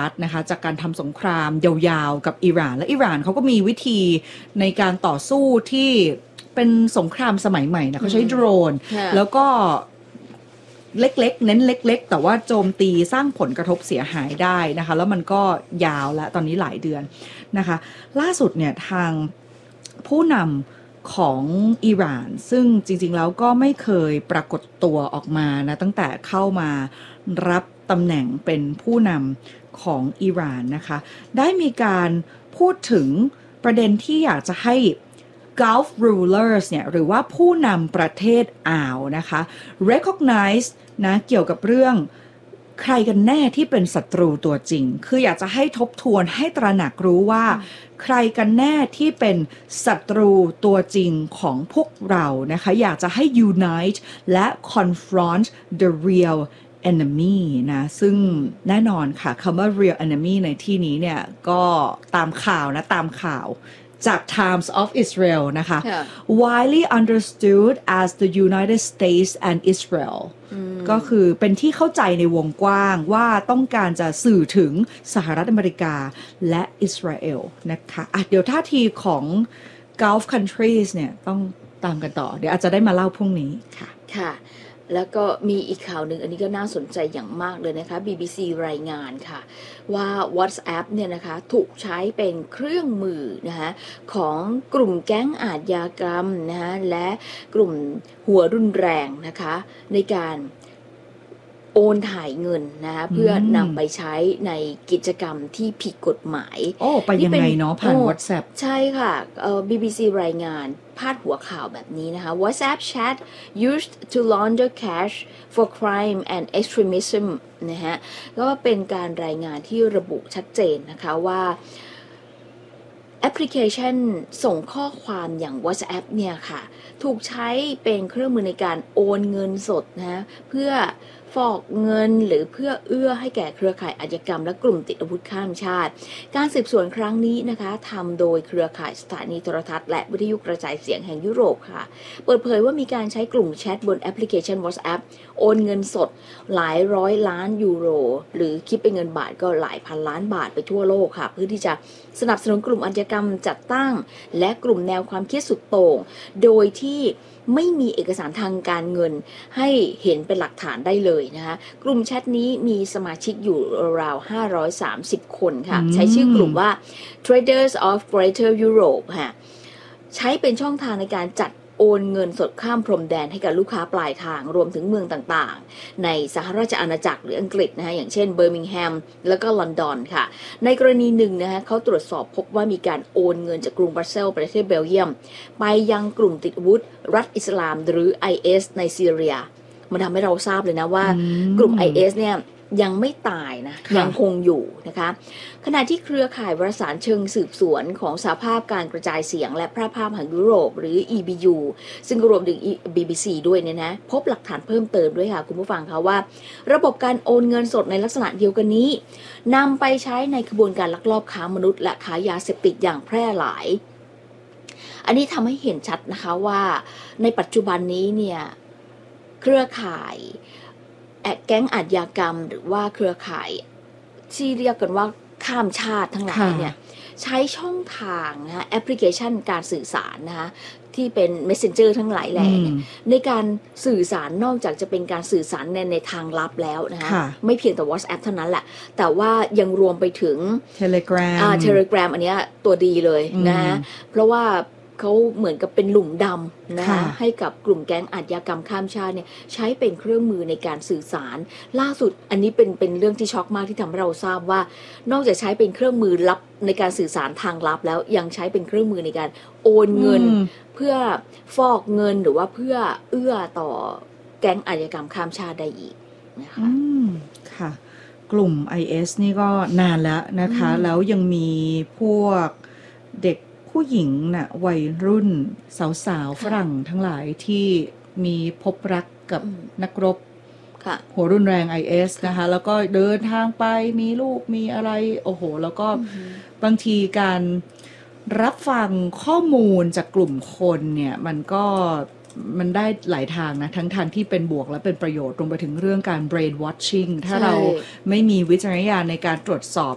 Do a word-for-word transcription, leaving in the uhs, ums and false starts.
ทนะคะจากการทำสงครามยาวๆกับอิหร่านและอิหร่านเขาก็มีวิธีในการต่อสู้ที่เป็นสงครามสมัยใหม่นะเขาใช้โดรนแล้วก็เล็กๆเน้นเล็กๆแต่ว่าโจมตีสร้างผลกระทบเสียหายได้นะคะแล้วมันก็ยาวแล้วตอนนี้หลายเดือนนะคะล่าสุดเนี่ยทางผู้นำของอิหร่านซึ่งจริงๆแล้วก็ไม่เคยปรากฏตัวออกมานะตั้งแต่เข้ามารับตำแหน่งเป็นผู้นำของอิหร่านนะคะได้มีการพูดถึงประเด็นที่อยากจะให้ Gulf rulers เนี่ยหรือว่าผู้นำประเทศอ่าวนะคะ recognize นะเกี่ยวกับเรื่องใครกันแน่ที่เป็นศัตรูตัวจริงคืออยากจะให้ทบทวนให้ตระหนักรู้ว่าใครกันแน่ที่เป็นศัตรูตัวจริงของพวกเรานะคะอยากจะให้ unite และ confront the real enemy นะซึ่งแน่นอนค่ะคำว่า real enemy ในที่นี้เนี่ยก็ตามข่าวนะตามข่าวจาก Times of Israel นะคะ yeah. widely understood as the United States and Israel ก็คือเป็นที่เข้าใจในวงกว้างว่าต้องการจะสื่อถึงสหรัฐอเมริกาและอิสราเอลนะคะอ่ะเดี๋ยวท่าทีของ Gulf countries เนี่ยต้องตามกันต่อเดี๋ยวอาจจะได้มาเล่าพรุ่งนี้ค่ะค่ะแล้วก็มีอีกข่าวหนึ่งอันนี้ก็น่าสนใจอย่างมากเลยนะคะ บี บี ซี รายงานค่ะว่า WhatsApp เนี่ยนะคะถูกใช้เป็นเครื่องมือนะคะของกลุ่มแก๊งอาชญากรรมนะคะและกลุ่มหัวรุนแรงนะคะในการโอนถ่ายเงินนะคะเพื่อนำไปใช้ในกิจกรรมที่ผิดกฎหมายโอ้ไปยังไงเนาะผ่าน WhatsApp ใช่ค่ะเอ่อ บี บี ซี รายงานพาดหัวข่าวแบบนี้นะคะ WhatsApp chat used to launder cash for crime and extremism นะฮะก็เป็นการรายงานที่ระบุชัดเจนนะคะว่าแอปพลิเคชันส่งข้อความอย่าง WhatsApp เนี่ยค่ะถูกใช้เป็นเครื่องมือในการโอนเงินสดนะเพื่อฟอกเงินหรือเพื่อเอื้อให้แก่เครือข่ายอาชญากรรมและกลุ่มติดอาวุธข้ามชาติการสืบสวนครั้งนี้นะคะทำโดยเครือข่ายสถานีโทรทัศน์และวิทยุกระจายเสียงแห่งยุโรปค่ะเปิดเผยว่ามีการใช้กลุ่มแชทบนแอปพลิเคชัน WhatsApp โอนเงินสดหลายร้อยล้านยูโรหรือคิดเป็นเงินบาทก็หลายพันล้านบาทไปทั่วโลกค่ะเพื่อที่จะสนับสนุนกลุ่มอาชญากรรมจัดตั้งและกลุ่มแนวความคิดสุดโต่งโดยที่ไม่มีเอกสารทางการเงินให้เห็นเป็นหลักฐานได้เลยนะคะกลุ่มแชทนี้มีสมาชิกอยู่ราวๆห้าร้อยสามสิบคนค่ะใช้ชื่อกลุ่มว่า Traders of Greater Europe ค่ะใช้เป็นช่องทางในการจัดโอนเงินสดข้ามพรมแดนให้กับลูกค้าปลายทางรวมถึงเมืองต่างๆในสหราชอาณาจักรหรืออังกฤษนะคะอย่างเช่นเบอร์มิงแฮมแล้วก็ลอนดอนค่ะในกรณีหนึ่งนะคะเขาตรวจสอบพบว่ามีการโอนเงินจากกรุงบรัสเซลส์ประเทศเบลเยียมไปยังกลุ่มติดอาวุธรัฐอิสลามหรือ ไอ เอส ในซีเรียมันทำให้เราทราบเลยนะว่ากลุ่ม ไอ เอส เนี่ยยังไม่ตายนะยังคงอยู่นะคะขณะที่เครือข่ายวารสารเชิงสืบสวนของสหภาพการกระจายเสียงและแพร่ภาพแห่งยุโรปหรือ อี บี ยู ซึ่งรวมถึง บี บี ซี ด้วยเนี่ยนะพบหลักฐานเพิ่มเติมด้วยค่ะคุณผู้ฟังคะว่าระบบการโอนเงินสดในลักษณะเดียวกันนี้นำไปใช้ในขบวนการลักลอบค้ามนุษย์และค้ายาเสพติดอย่างแพร่หลายอันนี้ทำให้เห็นชัดนะคะว่าในปัจจุบันนี้เนี่ยเครือข่ายแก๊งอาชญากรรมหรือว่าเครือข่ายที่เรียกกันว่าข้ามชาติทั้งหลายเนี่ยใช้ช่องทางนะแอปพลิเคชันการสื่อสารนะคะที่เป็น Messenger ทั้งหลายแหล่ในการสื่อสารนอกจากจะเป็นการสื่อสารในในทางลับแล้วนะคะไม่เพียงแต่ WhatsApp เท่านั้นแหละแต่ว่ายังรวมไปถึง Telegram อ่า Telegram อันเนี้ยตัวดีเลยนะเพราะว่าเขาเหมือนกับเป็นหลุมดำนะคะให้กับกลุ่มแก๊งอาชญากรรมข้ามชาติเนี่ยใช้เป็นเครื่องมือในการสื่อสารล่าสุดอันนี้เป็นเป็นเรื่องที่ช็อกมากที่ทำให้เราทราบว่านอกจากใช้เป็นเครื่องมือลับในการสื่อสารทางลับแล้วยังใช้เป็นเครื่องมือในการโอนเงินเพื่อฟอกเงินหรือว่าเพื่อเอื้อต่อแก๊งอาชญากรรมข้ามชาติได้อีกนะคะค่ะกลุ่ม ไอ เอส นี่ก็นานแล้วนะคะแล้วยังมีพวกเด็กผู้หญิงน่ะวัยรุ่นสาวๆฝรั่งทั้งหลายที่มีพบรักกับนักรบหัวรุนแรง ไอ เอส นะคะแล้วก็เดินทางไปมีลูกมีอะไรโอ้โหแล้วก็บางทีการรับฟังข้อมูลจากกลุ่มคนเนี่ยมันก็มันได้หลายทางนะทั้งทางที่เป็นบวกและเป็นประโยชน์รวมไปถึงเรื่องการ brain watching ถ้าเราไม่มีวิจารณญาณในการตรวจสอบ